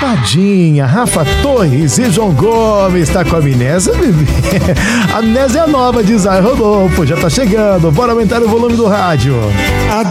Tadinha, Rafa Torres e João Gomes. Tá com amnésia, bebê? Amnésia nova, diz Rodolfo. Já tá chegando. Bora aumentar o volume do rádio.